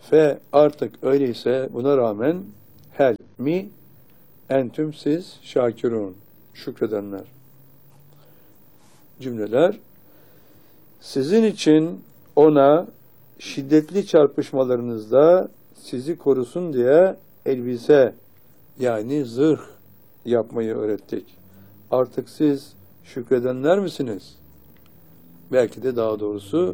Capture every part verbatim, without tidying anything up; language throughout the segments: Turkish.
Fe artık öyleyse buna rağmen hel mi entüm siz şakirun şükredenler. Cümleler sizin için ona şiddetli çarpışmalarınızda sizi korusun diye elbise yani zırh yapmayı öğrettik. Artık siz şükredenler misiniz? Belki de daha doğrusu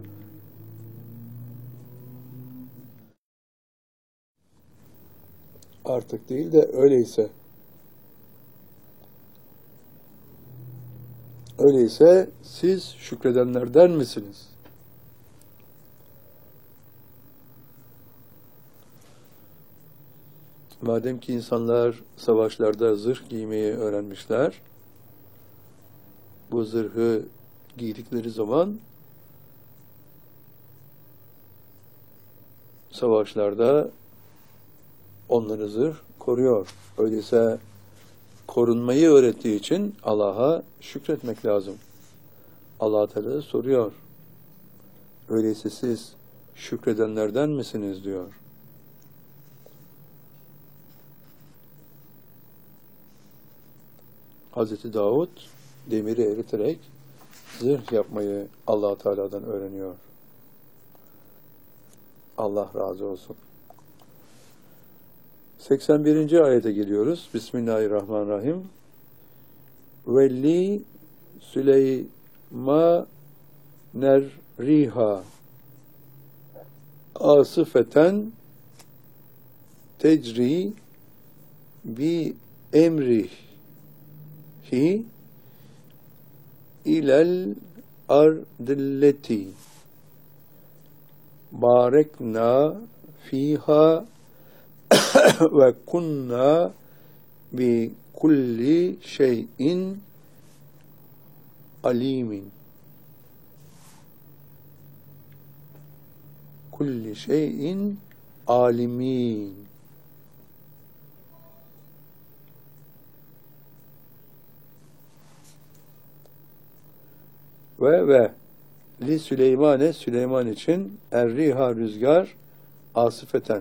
artık değil de öyleyse. Öyleyse siz şükredenlerden misiniz? Madem ki insanlar savaşlarda zırh giymeyi öğrenmişler, bu zırhı giydikleri zaman savaşlarda onları zırh koruyor. Öyleyse korunmayı öğrettiği için Allah'a şükretmek lazım. Allah Teala soruyor. Öyleyse siz şükredenlerden misiniz diyor. Hazreti Davud demiri eriterek zırh yapmayı Allah Teala'dan öğreniyor. Allah razı olsun. seksen birinci ayete geliyoruz. Bismillahirrahmanirrahim. Velli Süleyma nerriha asıfeten tecri bi emrihi ilel ardilleti barekna fiha ve kunna bi kulli şeyin alimin. Kulli şeyin alimin. Ve ve li Süleymane Süleyman için erriha rüzgar asıfeten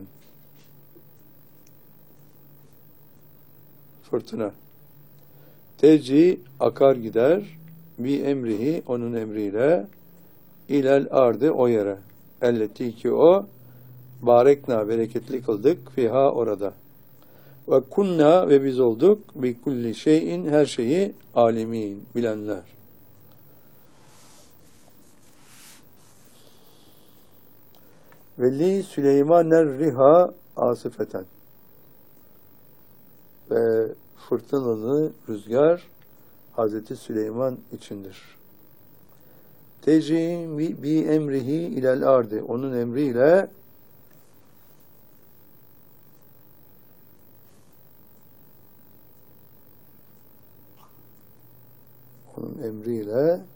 fırtına. Teci akar gider bi emrihi onun emriyle ilel ardı o yere. Elleti ki o barekna bereketli kıldık fiha orada. Ve kunna ve biz olduk bi kulli şeyin her şeyi alimin bilenler. Ve li Süleyman riha asifeten ve fırtınalı rüzgar Hazreti Süleyman içindir. Tecri bi emrihi ilel ardı onun emriyle onun emriyle